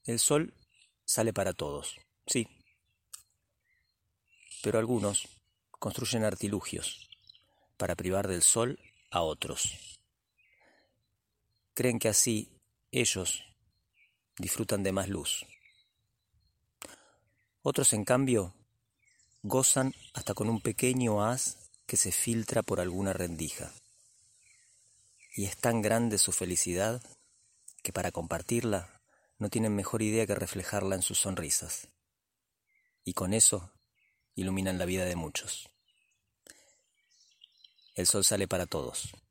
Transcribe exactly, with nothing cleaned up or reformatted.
El sol sale para todos, sí, pero algunos construyen artilugios para privar del sol a otros. Creen que así ellos disfrutan de más luz. Otros, en cambio, gozan hasta con un pequeño haz que se filtra por alguna rendija. Y es tan grande su felicidad que para compartirla no tienen mejor idea que reflejarla en sus sonrisas. Y con eso iluminan la vida de muchos. El sol sale para todos.